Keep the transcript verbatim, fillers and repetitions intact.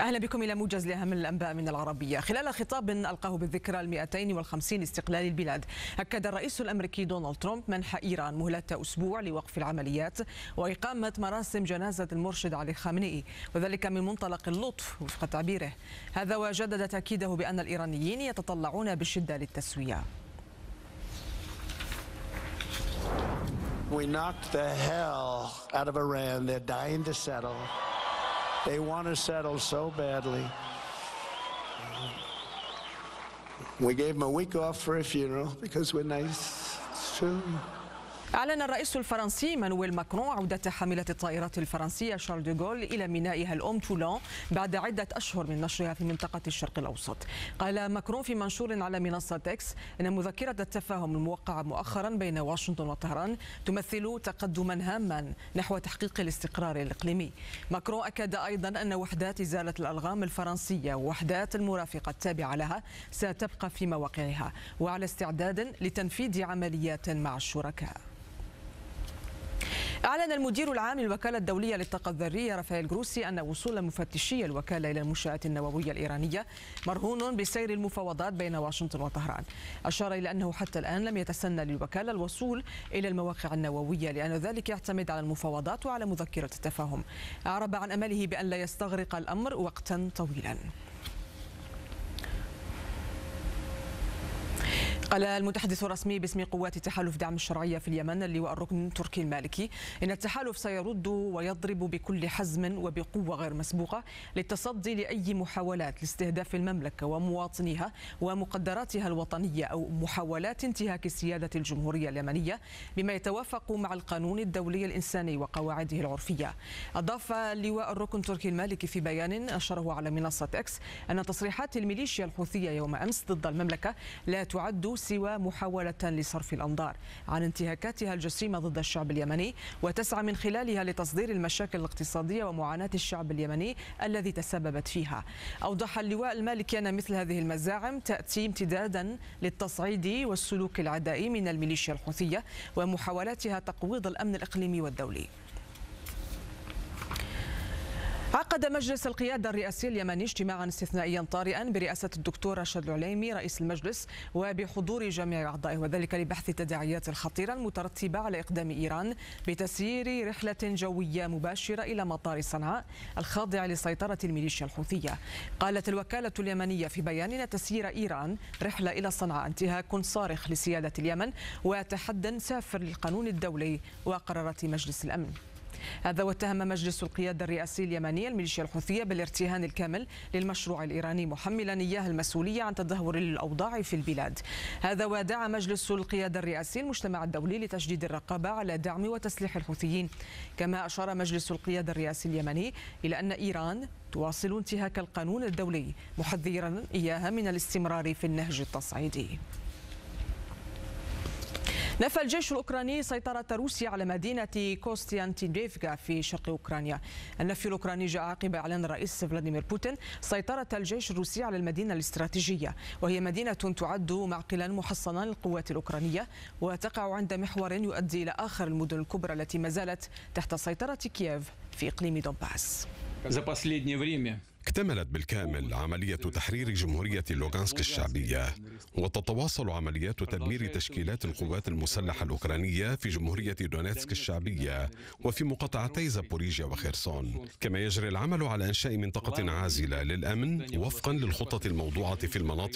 أهلا بكم إلى موجز لأهم الأنباء من العربية. خلال خطاب ألقاه بالذكرى المئتين والخمسين لاستقلال البلاد، أكد الرئيس الأمريكي دونالد ترامب منح إيران مهلة أسبوع لوقف العمليات وإقامة مراسم جنازة المرشد علي خامنئي، وذلك من منطلق اللطف وفق تعبيره هذا، وجدد تأكيده بأن الإيرانيين يتطلعون بشدة للتسوية. We knocked the hell out of Iran. They're dying to settle. They want to settle so badly. We gave them a week off for a funeral because we're nice. It's true. أعلن الرئيس الفرنسي إيمانويل ماكرون عودة حاملة الطائرات الفرنسية شارل دي غول إلى مينائها الأم تولون بعد عدة أشهر من نشرها في منطقة الشرق الأوسط. قال ماكرون في منشور على منصة إكس أن مذكرة التفاهم الموقعة مؤخرا بين واشنطن وطهران تمثل تقدما هاما نحو تحقيق الاستقرار الإقليمي. ماكرون أكد أيضا أن وحدات إزالة الألغام الفرنسية ووحدات المرافقة التابعة لها ستبقى في مواقعها وعلى استعداد لتنفيذ عمليات مع الشركاء. أعلن المدير العام للوكالة الدولية للطاقة الذرية رافائيل جروسي أن وصول مفتشي الوكالة إلى المنشآت النووية الإيرانية مرهون بسير المفاوضات بين واشنطن وطهران. أشار إلى أنه حتى الآن لم يتسنى للوكالة الوصول إلى المواقع النووية لأن ذلك يعتمد على المفاوضات وعلى مذكرة التفاهم. أعرب عن أمله بأن لا يستغرق الأمر وقتا طويلا. قال المتحدث الرسمي باسم قوات تحالف دعم الشرعية في اليمن اللواء الركن تركي المالكي إن التحالف سيرد ويضرب بكل حزم وبقوة غير مسبوقة للتصدي لأي محاولات لاستهداف المملكة ومواطنيها ومقدراتها الوطنية أو محاولات انتهاك سيادة الجمهورية اليمنية بما يتوافق مع القانون الدولي الإنساني وقواعده العرفية. أضاف اللواء الركن تركي المالكي في بيان نشره على منصة إكس أن تصريحات الميليشيا الحوثية يوم أمس ضد المملكة لا تعد سوى محاولة لصرف الأنظار عن انتهاكاتها الجسيمة ضد الشعب اليمني، وتسعى من خلالها لتصدير المشاكل الاقتصادية ومعاناة الشعب اليمني الذي تسببت فيها. أوضح اللواء المالكي أن مثل هذه المزاعم تأتي امتدادا للتصعيد والسلوك العدائي من الميليشيا الحوثية ومحاولاتها تقويض الأمن الإقليمي والدولي. عقد مجلس القيادة الرئاسي اليمني اجتماعا استثنائيا طارئا برئاسة الدكتور رشاد العليمي رئيس المجلس وبحضور جميع أعضائه، وذلك لبحث التداعيات الخطيرة المترتبة على إقدام إيران بتسيير رحلة جوية مباشرة إلى مطار صنعاء الخاضع لسيطرة الميليشيا الحوثية. قالت الوكالة اليمنية في بيان أن تسيير إيران رحلة إلى صنعاء انتهاك صارخ لسيادة اليمن وتحد سافر للقانون الدولي وقرارات مجلس الأمن. هذا واتهم مجلس القيادة الرئاسي اليمني الميليشيا الحوثية بالارتهان الكامل للمشروع الإيراني، محملا إياه المسؤولية عن تدهور الأوضاع في البلاد. هذا ودعا مجلس القيادة الرئاسي المجتمع الدولي لتجديد الرقابة على دعم وتسليح الحوثيين. كما أشار مجلس القيادة الرئاسي اليمني إلى أن إيران تواصل انتهاك القانون الدولي، محذرا إياها من الاستمرار في النهج التصعيدي. نفى الجيش الأوكراني سيطرة روسيا على مدينة كوستيانتينيفكا في شرق أوكرانيا. النفي الأوكراني جاء عقب إعلان الرئيس فلاديمير بوتين سيطرة الجيش الروسي على المدينة الاستراتيجية، وهي مدينة تعد معقلا محصنا للقوات الأوكرانية وتقع عند محور يؤدي إلى آخر المدن الكبرى التي ما زالت تحت سيطرة كييف في إقليم دونباس. اكتملت بالكامل عملية تحرير جمهورية لوغانسك الشعبية، وتتواصل عمليات تدمير تشكيلات القوات المسلحة الأوكرانية في جمهورية دونيتسك الشعبية وفي مقاطعتي زابوريجيا وخيرسون. كما يجري العمل على إنشاء منطقة عازلة للأمن وفقا للخطة الموضوعة في المناطق